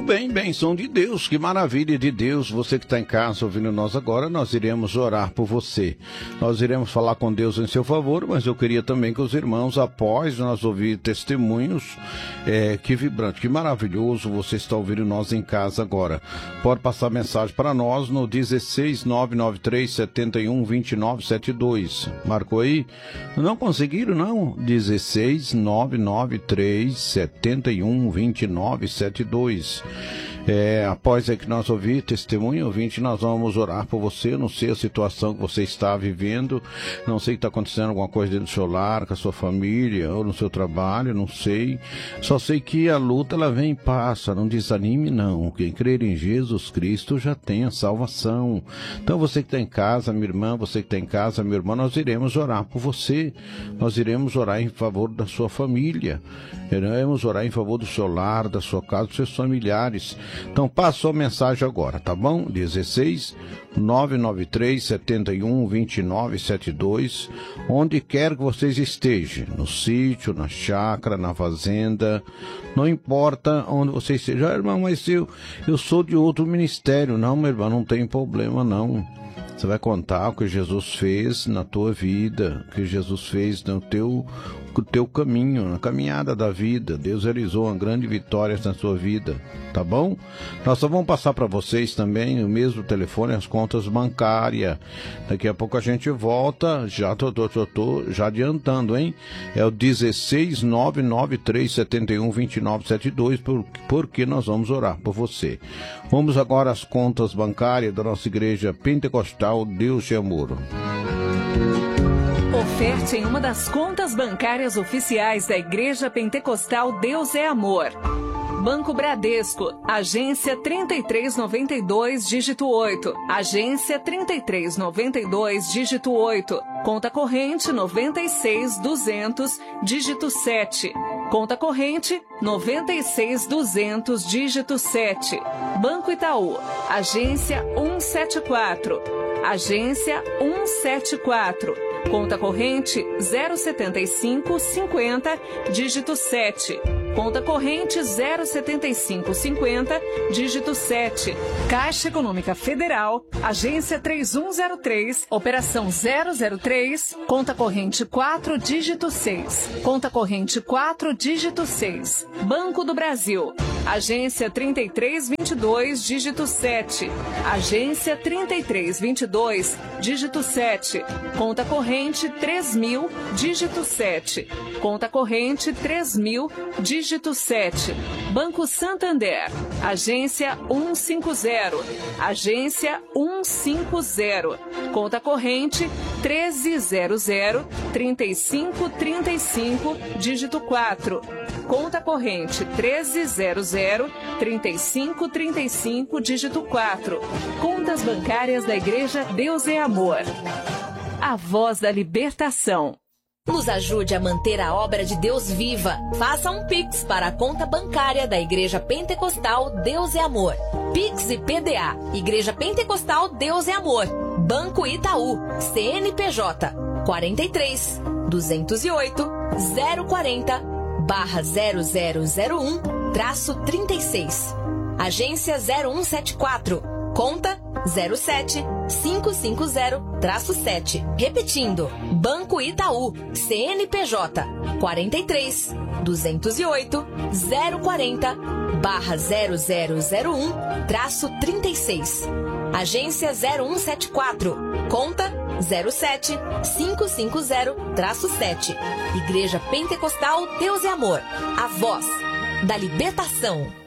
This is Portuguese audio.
bem, bênção de Deus, que maravilha de Deus. Você que está em casa ouvindo nós agora, nós iremos orar por você. Nós iremos falar com Deus em seu favor, mas eu queria também que os irmãos, após nós ouvir testemunhos, que vibrante, que maravilhoso você está ouvindo nós em casa agora. Pode passar mensagem para nós no 16993 71 29 72. Marcou aí? Não conseguiram, não? 16993 71 29 72. Após que nós ouvir testemunho, ouvinte, nós vamos orar por você. Eu não sei a situação que você está vivendo, não sei que está acontecendo alguma coisa dentro do seu lar, com a sua família, ou no seu trabalho, não sei. Só sei que a luta, ela vem e passa, não desanime não. Quem crer em Jesus Cristo já tem a salvação. Então você que está em casa, minha irmã, você que está em casa, minha irmã, nós iremos orar por você. Nós iremos orar em favor da sua família. Iremos orar em favor do seu lar, da sua casa, dos seus familiares. Então passa a sua mensagem agora, tá bom? 16 993 71 29 72, onde quer que vocês estejam, no sítio, na chácara, na fazenda, não importa onde você esteja. Irmão, mas eu sou de outro ministério. Não, meu irmão, não tem problema não. Você vai contar o que Jesus fez na tua vida, o que Jesus fez no teu caminho, na caminhada da vida. Deus realizou uma grande vitória na sua vida, tá bom? Nós só vamos passar para vocês também o mesmo telefone, as contas bancárias. Daqui a pouco a gente volta, já tô já adiantando, hein? É o 16 993 71 29 72, porque nós vamos orar por você. Vamos agora às contas bancárias da nossa igreja pentecostal Deus de Amor. Oferte em uma das contas bancárias oficiais da Igreja Pentecostal Deus é Amor. Banco Bradesco, agência 3392, dígito 8. Agência 3392, dígito 8. Conta corrente 96200, dígito 7. Conta corrente 96200, dígito 7. Banco Itaú, agência 174. Agência 174. Conta corrente 07550, dígito 7. Conta corrente 07550, dígito 7. Caixa Econômica Federal, agência 3103, operação 003, conta corrente 4, dígito 6. Conta corrente 4, dígito 6. Banco do Brasil, agência 3322, dígito 7. Agência 3322, dígito 7. Conta corrente 3000, dígito 7. Conta corrente 3000, dígito 7. Banco Santander, agência 150. Agência 150. Conta corrente 1300 3535, dígito 4. Conta corrente 1300 3535, dígito 4. Contas bancárias da Igreja Deus é Amor. A voz da libertação. Nos ajude a manter a obra de Deus viva. Faça um Pix para a conta bancária da Igreja Pentecostal Deus é Amor. Pix e PDA. Igreja Pentecostal Deus é Amor. Banco Itaú. CNPJ 43 208 040 0001-36. Agência 0174. Conta 07550-7. Repetindo, Banco Itaú, CNPJ 43 208 040 0001-36. Agência 0174. Conta 07550-7. Igreja Pentecostal Deus é Amor. A voz da libertação.